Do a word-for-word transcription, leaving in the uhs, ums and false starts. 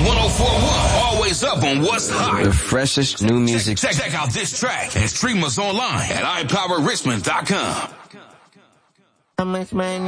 one oh four point one. Always up on what's hot. The freshest new music. Check, check, check out this track and stream us online at i power richmond dot com. How much money?